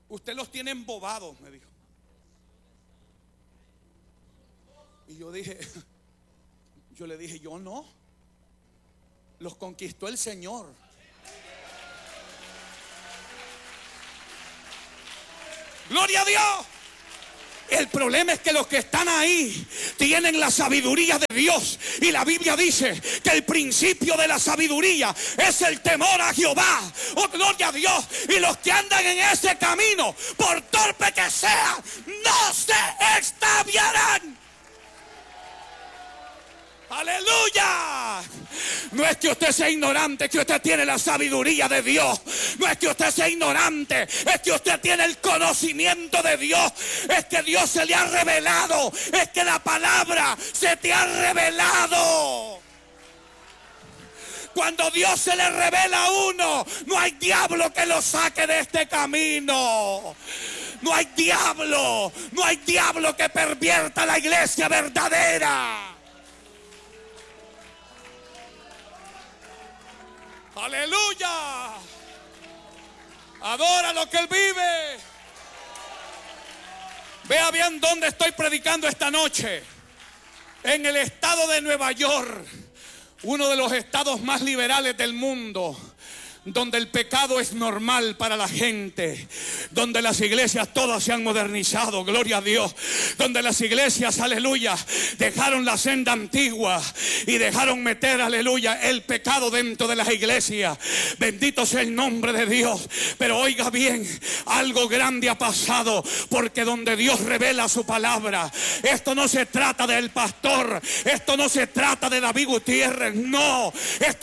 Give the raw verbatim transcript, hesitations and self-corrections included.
Usted los tiene embobados, me dijo. Y yo dije, yo le dije, yo no. Los conquistó el Señor. Gloria a Dios. El problema es que los que están ahí tienen la sabiduría de Dios. Y la Biblia dice que el principio de la sabiduría es el temor a Jehová. Oh, gloria a Dios. Y los que andan en ese camino, por torpe que sea, no se extraviarán. ¡Aleluya! No es que usted sea ignorante, es que usted tiene la sabiduría de Dios. No es que usted sea ignorante, es que usted tiene el conocimiento de Dios. Es que Dios se le ha revelado. Es que la palabra se te ha revelado. Cuando Dios se le revela a uno, no hay diablo que lo saque de este camino. No hay diablo, no hay diablo que pervierta la iglesia verdadera. Aleluya. Adora lo que Él vive. Vea bien dónde estoy predicando esta noche. En el estado de Nueva York, uno de los estados más liberales del mundo, donde el pecado es normal para la gente, donde las iglesias todas se han modernizado, gloria a Dios, donde las iglesias, aleluya, dejaron la senda antigua y dejaron meter, aleluya, el pecado dentro de las iglesias. Bendito sea el nombre de Dios. Pero oiga bien, algo grande ha pasado, porque donde Dios revela su palabra, esto no se trata del pastor, esto no se trata de David Gutiérrez, no, esto